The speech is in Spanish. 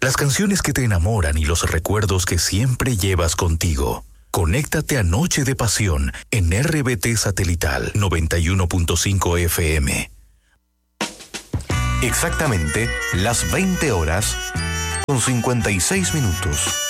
Las canciones que te enamoran y los recuerdos que siempre llevas contigo. Conéctate a Noche de Pasión en RBT Satelital 91.5 FM. Exactamente las 20 horas con 56 minutos.